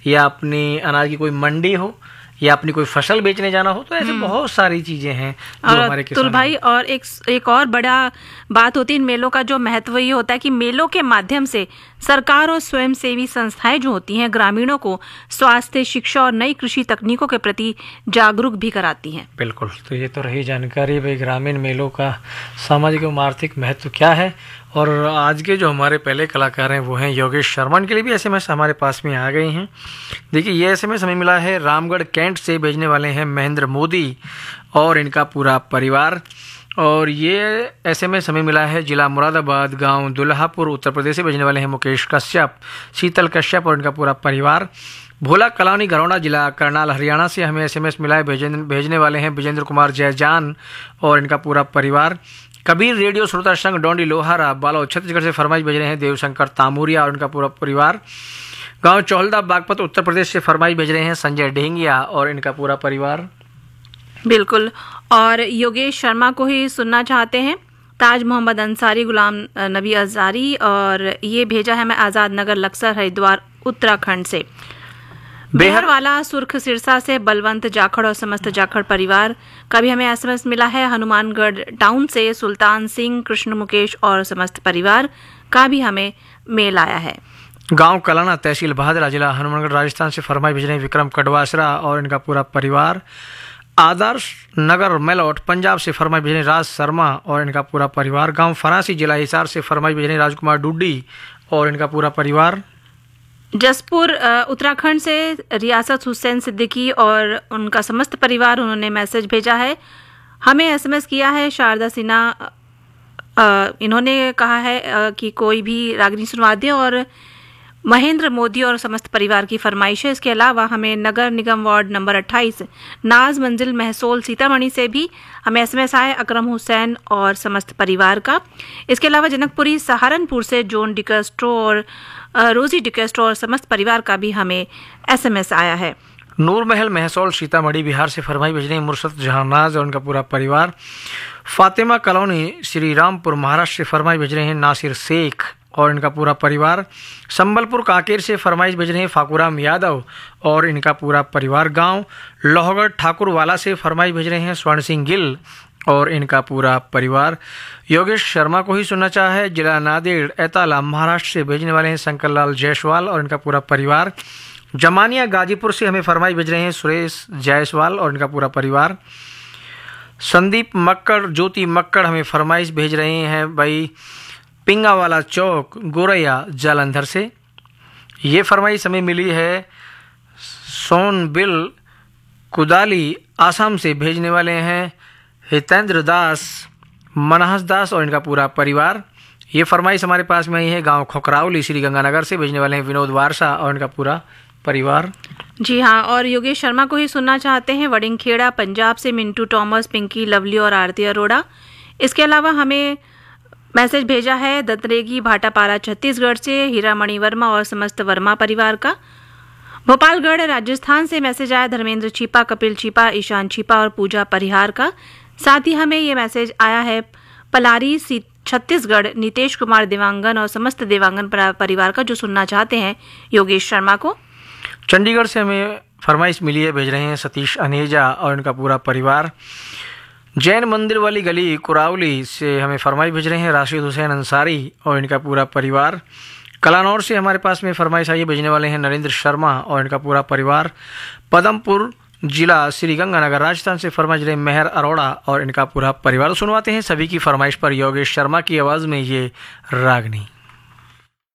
या अपनी अनाज की कोई मंडी हो या अपनी कोई फसल बेचने जाना हो, तो ऐसे बहुत सारी चीजें हैं जो हमारे किसान भाई। और एक और बड़ा बात होती है इन मेलों का, जो महत्व ये होता है कि मेलों के माध्यम से सरकार और स्वयंसेवी संस्थाएं जो होती हैं ग्रामीणों को स्वास्थ्य, शिक्षा और नई कृषि तकनीकों के प्रति जागरूक भी कराती हैं। बिल्कुल, तो ये तो रही जानकारी भाई ग्रामीण मेलों का सामाजिक एवं आर्थिक महत्व क्या है। और आज के जो हमारे पहले कलाकार हैं वो हैं योगेश शर्मा। के लिए भी एसएमएस हमारे पास में आ गई हैं। देखिए, ये एसएमएस हमें मिला है रामगढ़ कैंट से, भेजने वाले हैं महेंद्र मोदी और इनका पूरा परिवार। और ये एसएमएस हमें मिला है जिला मुरादाबाद, गांव दुल्हापुर, उत्तर प्रदेश से, भेजने वाले हैं मुकेश कश्यप, शीतल कश्यप और इनका पूरा परिवार। भोला कलानी घरौंडा, जिला करनाल, हरियाणा से हमें एसएमएस मिला है, भेजने वाले हैं विजेंद्र कुमार जयजान और इनका पूरा परिवार। कबीर रेडियो श्रोता संघ डोंडी लोहारा, बालो, छत्तीसगढ़ से फरमाइश भेज रहे हैं देवशंकर तामूरिया और उनका पूरा परिवार। गांव चौहलदा, बागपत, उत्तर प्रदेश से फरमाइश भेज रहे हैं संजय ढेंगिया और इनका पूरा परिवार। बिल्कुल, और योगेश शर्मा को ही सुनना चाहते हैं ताज मोहम्मद अंसारी, गुलाम नबी अजारी, और ये भेजा है मैं आज़ाद नगर, लक्सर, हरिद्वार, उत्तराखंड से। बिहार वाला सुर्ख सिरसा से बलवंत जाखड़ और समस्त जाखड़ परिवार का भी हमें एसएमएस मिला है। हनुमानगढ़ टाउन से सुल्तान सिंह, कृष्ण मुकेश और समस्त परिवार का भी हमें मेल आया है। गांव कलाना, तहसील बहादुरा, जिला हनुमानगढ़, राजस्थान से फरमाइश भेज रहे हैं विक्रम कड़वासरा और इनका पूरा परिवार। आदर्श नगर मेलोट, पंजाब से फरमाइश भेज रहे हैं राज शर्मा और इनका पूरा परिवार। गांव फरासी, जिला हिसार से फरमाइश भेज रहे हैं राजकुमार डुड्डी और इनका पूरा परिवार। जसपुर उत्तराखंड से रियासत हुसैन सिद्दीकी और उनका समस्त परिवार, उन्होंने मैसेज भेजा है, हमें एसएमएस किया है शारदा सिन्हा। इन्होंने कहा है कि कोई भी रागनी सुनवा दें और महेंद्र मोदी और समस्त परिवार की फरमाइश है। इसके अलावा हमें नगर निगम वार्ड नंबर 28 नाज मंजिल महसोल सीतामढ़ी से भी हमें एसएमएस आए अकरम हुसैन और समस्त परिवार का। इसके अलावा जनकपुरी सहारनपुर से जॉन डिकेस्ट्रो और रोजी डिकेस्ट्रो और समस्त परिवार का भी हमें एसएमएस आया है। नूर महल महसौल सीतामढ़ी बिहार से फरमाई भेज रहे हैं मुर्शद जहानाज और उनका पूरा परिवार। फातिमा कॉलोनी श्री रामपुर महाराष्ट्र से फरमाई भेज रहे हैं नासिर शेख और इनका पूरा परिवार। संबलपुर कांकेर से फरमाइश भेज रहे हैं फाकूराम यादव और इनका पूरा परिवार। गांव लोहगढ़ ठाकुरवाला से फरमाइश भेज रहे हैं स्वर्ण सिंह गिल और इनका पूरा परिवार। योगेश शर्मा को ही सुनना चाहा है, जिला नांदेड़ एताला महाराष्ट्र से, भेजने वाले हैं शंकर लाल जायसवाल और इनका पूरा परिवार। जमानिया गाजीपुर से हमें फरमाइश भेज रहे हैं सुरेश जायसवाल और इनका पूरा परिवार। संदीप मक्कड़, ज्योति मक्कड़ हमें फरमाइश भेज रहे हैं भाई पिंगावाला चौक, गोरैया, जालंधर से। ये फरमाइश हमें मिली है सोनबिल कुदाली आसाम से, भेजने वाले हैं हितेंद्र दास, मनहस दास और इनका पूरा परिवार। ये फरमाइश हमारे पास में आई है गांव खोकरावली श्री गंगानगर से, भेजने वाले हैं विनोद वारसा और इनका पूरा परिवार। जी हाँ, और योगेश शर्मा को ही सुनना चाहते हैं वडिंगखेड़ा पंजाब से मिंटू टॉमस, पिंकी, लवली और आरती अरोड़ा। इसके अलावा हमें मैसेज भेजा है दतरेगी भाटापारा छत्तीसगढ़ से हीरामणि वर्मा और समस्त वर्मा परिवार का। भोपालगढ़ राजस्थान से मैसेज आया धर्मेंद्र छिपा, कपिल छिपा, ईशान छिपा और पूजा परिहार का। साथ ही हमें ये मैसेज आया है पलारी छत्तीसगढ़ नीतेश कुमार देवांगन और समस्त देवांगन परिवार का, जो सुनना चाहते हैं योगेश शर्मा को। चंडीगढ़ से हमें फरमाइश मिली है, भेज रहे हैं सतीश अनेजा और इनका पूरा परिवार। जैन मंदिर वाली गली कुरावली से हमें फरमाइश भेज रहे हैं राशिद हुसैन अंसारी और इनका पूरा परिवार। कलानौर से हमारे पास में फरमाइश आई, भेजने वाले हैं नरेंद्र शर्मा और इनका पूरा परिवार। पदमपुर जिला श्री गंगानगर राजस्थान से फरमाइश रहे मेहर अरोड़ा और इनका पूरा परिवार। सुनवाते हैं सभी की फरमाइश पर योगेश शर्मा की आवाज़ में ये रागनी।